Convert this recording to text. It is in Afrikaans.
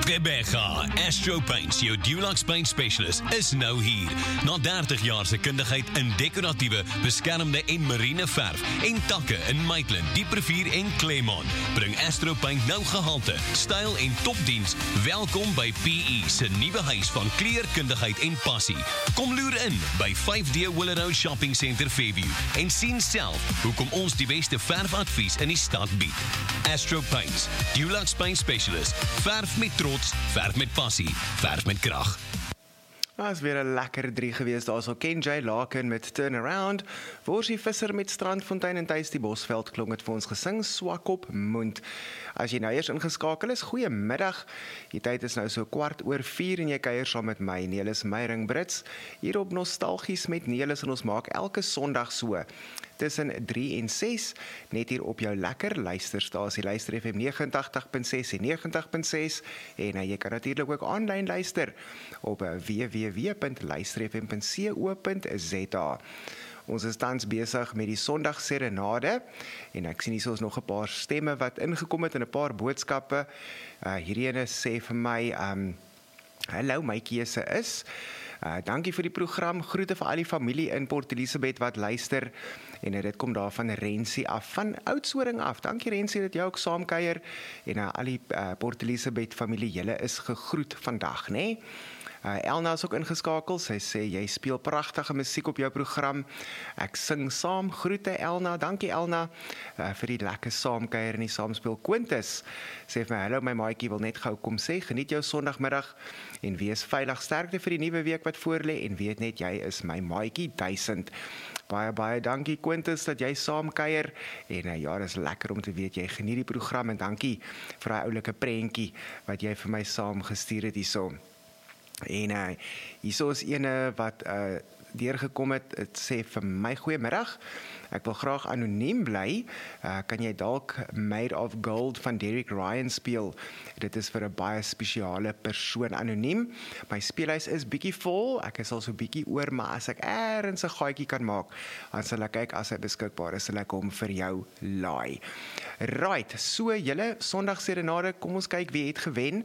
Gqeberha Astro Paints, jou Dulux Paint Specialist, is nou hier. Na 30 jaar se kundigheid in dekoratiewe, beskermde en marine verf en takke in Maitland, Dieprivier en Claremont, bring Astro Paint nou gehalte, styl en topdiens. Welkom by PE se nuwe huis van kleurkundigheid en passie. Kom loer in by 5D Willow Shopping Centre Fairview en sien self hoekom ons die beste verfadvies in die stad bied. Astro Paints, Dulux Paint Specialist, verf met trots, verf met passie, verf met krag. Dat is weer 'n lekker 3 gewees. Daar is al Ken J. Larkin met Turnaround, Worsie Visser met Strandfontein en Thys die Bosveld klonk het vir ons gesing, Swak op Mond. As jy nou eers ingeskakel is, goeiemiddag. Die tyd is nou so 4:15 en jy kuier saam met my, Nelis Meyring Brits, hier op Nostalgies met Nelis en ons maak elke Sondag so tussen 3 en 6, net hier op jou lekker luisterstasie, Luister FM 89.6 en 90.6 en jy kan natuurlik ook aanlyn luister op www.luisterfm.co.za. Ons is tans besig met die Sondag Serenade en ek sien hier is nog 'n paar stemme wat ingekom het en 'n paar boodskappe. Hierdie ene sê vir my, hallo, my keuse is, dankie vir die program, groete vir al die familie in Port Elizabeth wat luister, en dit kom daar van Rensie af, van Oudtshoorn af. Dankie Rensie dat jy ook saamkuier, en al die Port Elizabeth familie, julle is gegroet vandag, né? Elna is ook ingeskakel, sy sê, jy speel pragtige musiek op jou program, ek sing saam, groete Elna, dankie Elna, vir die lekker saamkuier en die saamspeel. Quintus sê vir my, hallo my maatjie, wil net gou kom sê, geniet jou Sondagmiddag, en wees veilig, sterkte vir die nuwe week wat voorlê, en weet net, jy is my maatjie 1000. Baie dankie Quintus dat jy saamkuier, en ja, dit is lekker om te weet, jy geniet die program, en dankie vir die oulike prentjie, wat jy vir my saam gestuur het hierso. En hierso is ene wat deurgekom het, het sê vir my, goeiemiddag, ek wil graag anoniem bly, kan jy dalk Made of Gold van Derek Ryan speel? Dit is vir 'n baie spesiale persoon anoniem. My speelhuis is bietjie vol, ek is al so bietjie oor, maar as ek ergens 'n gaatjie kan maak, dan sal ek kyk, as hy beskikbaar is, sal ek hom vir jou laai. Right, so julle Sondag Serenade, kom ons kyk wie het gewen.